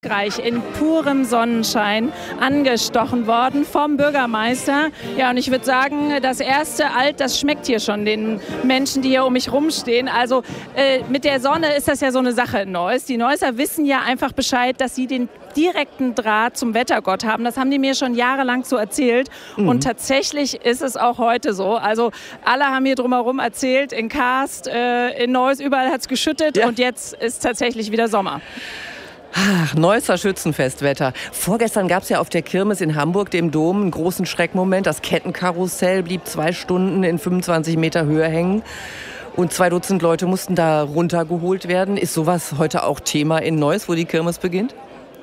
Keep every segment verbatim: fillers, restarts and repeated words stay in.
Reich in purem Sonnenschein angestochen worden vom Bürgermeister. Ja, und ich würde sagen, das erste Alt, das schmeckt hier schon den Menschen, die hier um mich rumstehen. Also äh, mit der Sonne ist das ja so eine Sache in Neuss. Die Neusser wissen ja einfach Bescheid, dass sie den direkten Draht zum Wettergott haben. Das haben die mir schon jahrelang so erzählt. Mhm. Und tatsächlich ist es auch heute so. Also alle haben hier drumherum erzählt, in Karst, äh, in Neuss, überall hat es geschüttet, ja. Und jetzt ist tatsächlich wieder Sommer. Ach, Neusser Schützenfestwetter. Vorgestern gab es ja auf der Kirmes in Hamburg, dem Dom, einen großen Schreckmoment. Das Kettenkarussell blieb zwei Stunden in fünfundzwanzig Meter Höhe hängen. Und zwei Dutzend Leute mussten da runtergeholt werden. Ist sowas heute auch Thema in Neuss, wo die Kirmes beginnt?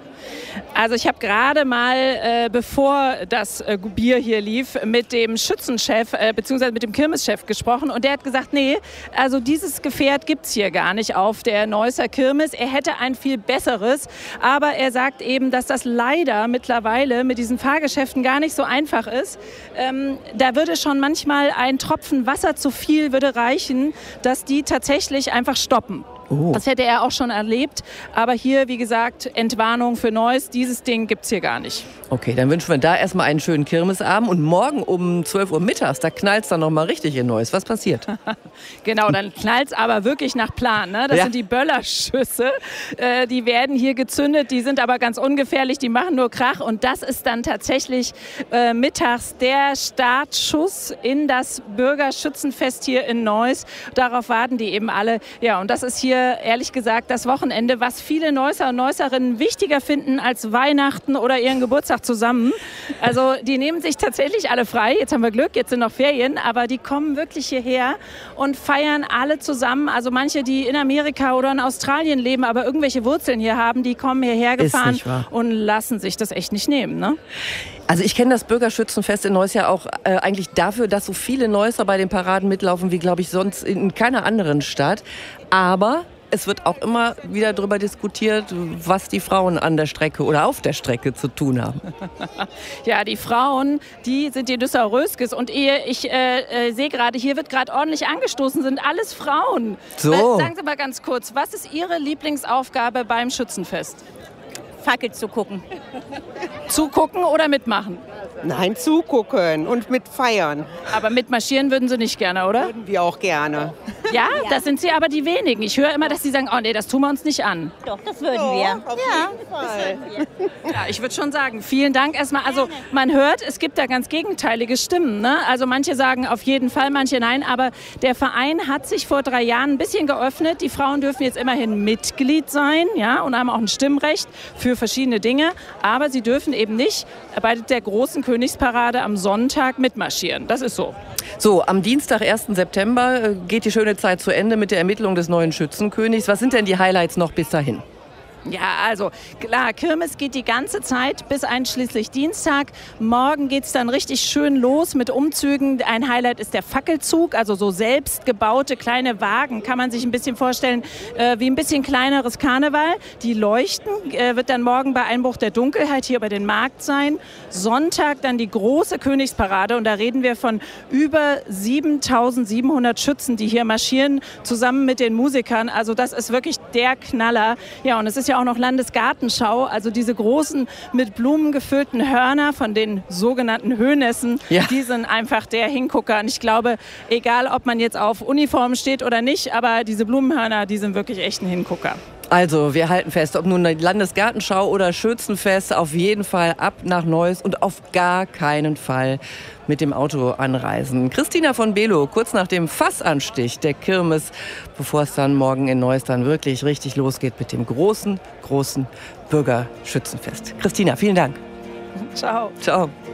Also ich habe gerade mal, äh, bevor das äh, Bier hier lief, mit dem Schützenchef äh, bzw. mit dem Kirmeschef gesprochen und der hat gesagt, nee, also dieses Gefährt gibt es hier gar nicht auf der Neusser Kirmes. Er hätte ein viel besseres, aber er sagt eben, dass das leider mittlerweile mit diesen Fahrgeschäften gar nicht so einfach ist. Ähm, da würde schon manchmal ein Tropfen Wasser zu viel würde reichen, dass die tatsächlich einfach stoppen. Oh. Das hätte er auch schon erlebt. Aber hier, wie gesagt, Entwarnung für Neuss. Dieses Ding gibt es hier gar nicht. Okay, dann wünschen wir da erstmal einen schönen Kirmesabend. Und morgen um zwölf Uhr mittags, da knallt es dann noch mal richtig in Neuss. Was passiert? Genau, dann knallt es aber wirklich nach Plan. Ne? Das ja. sind die Böllerschüsse. Äh, die werden hier gezündet. Die sind aber ganz ungefährlich. Die machen nur Krach. Und das ist dann tatsächlich äh, mittags der Startschuss in das Bürgerschützenfest hier in Neuss. Darauf warten die eben alle. Ja, und das ist hier ehrlich gesagt das Wochenende, was viele Neusser und Neusserinnen wichtiger finden als Weihnachten oder ihren Geburtstag zusammen. Also die nehmen sich tatsächlich alle frei. Jetzt haben wir Glück, jetzt sind noch Ferien, aber die kommen wirklich hierher und feiern alle zusammen. Also manche, die in Amerika oder in Australien leben, aber irgendwelche Wurzeln hier haben, die kommen hierher gefahren und lassen sich das echt nicht nehmen. Ne? Also ich kenne das Bürgerschützenfest in Neuss ja auch äh, eigentlich dafür, dass so viele Neusser bei den Paraden mitlaufen, wie glaube ich sonst in keiner anderen Stadt. Aber es wird auch immer wieder darüber diskutiert, was die Frauen an der Strecke oder auf der Strecke zu tun haben. Ja, die Frauen, die sind die Nüsser-Röskes. Und ehe ich äh, äh, sehe gerade, hier wird gerade ordentlich angestoßen, sind alles Frauen. So. Äh, sagen Sie mal ganz kurz, was ist Ihre Lieblingsaufgabe beim Schützenfest? Fackel zu gucken. Zugucken oder mitmachen? Nein, zugucken und mitfeiern. Aber mitmarschieren würden Sie nicht gerne, oder? Würden wir auch gerne. Ja, ja, das sind Sie aber die wenigen. Ich höre immer, dass Sie sagen, oh nee, das tun wir uns nicht an. Doch, das würden Doch, wir. auf ja, jeden Fall. Das würden wir. Ja, ich würde schon sagen, vielen Dank erstmal. Also man hört, es gibt da ganz gegenteilige Stimmen. Ne? Also manche sagen auf jeden Fall, manche nein. Aber der Verein hat sich vor drei Jahren ein bisschen geöffnet. Die Frauen dürfen jetzt immerhin Mitglied sein, ja, und haben auch ein Stimmrecht für verschiedene Dinge. Aber sie dürfen eben nicht bei der großen Königsparade am Sonntag mitmarschieren. Das ist so. So, am Dienstag, ersten September, geht die schöne Zeit zu Ende mit der Ermittlung des neuen Schützenkönigs. Was sind denn die Highlights noch bis dahin? Ja, also klar, Kirmes geht die ganze Zeit bis einschließlich Dienstag. Morgen geht es dann richtig schön los mit Umzügen. Ein Highlight ist der Fackelzug, also so selbst gebaute kleine Wagen, kann man sich ein bisschen vorstellen, äh, wie ein bisschen kleineres Karneval. Die leuchten, äh, wird dann morgen bei Einbruch der Dunkelheit hier über den Markt sein. Sonntag dann die große Königsparade und da reden wir von über siebentausendsiebenhundert Schützen, die hier marschieren, zusammen mit den Musikern. Also das ist wirklich der Knaller. Ja, und es ist ja auch noch Landesgartenschau, also diese großen mit Blumen gefüllten Hörner von den sogenannten Höhnässen, ja. Die sind einfach der Hingucker. Und ich glaube, egal ob man jetzt auf Uniform steht oder nicht, aber diese Blumenhörner, die sind wirklich echt ein Hingucker. Also, wir halten fest, ob nun Landesgartenschau oder Schützenfest, auf jeden Fall ab nach Neuss und auf gar keinen Fall mit dem Auto anreisen. Christina von Below, kurz nach dem Fassanstich der Kirmes, bevor es dann morgen in Neuss dann wirklich richtig losgeht mit dem großen, großen Bürgerschützenfest. Christina, vielen Dank. Ciao. Ciao.